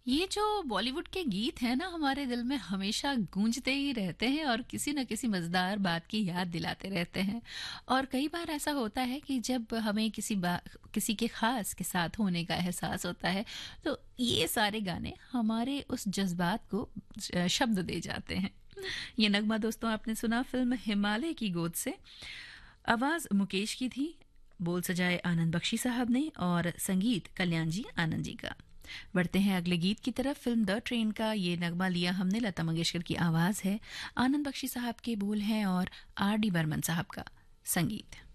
ये जो बॉलीवुड के गीत हैं ना हमारे दिल में हमेशा गूंजते ही रहते हैं और किसी न किसी मजेदार बात की याद दिलाते रहते हैं। और कई बार ऐसा होता है कि जब हमें किसी के खास के साथ होने का एहसास होता है, तो ये सारे गाने हमारे उस जज्बात को शब्द दे जाते हैं। ये नगमा दोस्तों आपने सुना फिल्म हिमालय की गोद से। आवाज मुकेश की थी, बोल सजाए आनंद बख्शी साहब ने और संगीत कल्याण जी आनंद जी का। बढ़ते हैं अगले गीत की तरफ। फिल्म द ट्रेन का ये नगमा लिया हमने, लता मंगेशकर की आवाज है, आनंद बख्शी साहब के बोल हैं और आर डी बर्मन साहब का संगीत।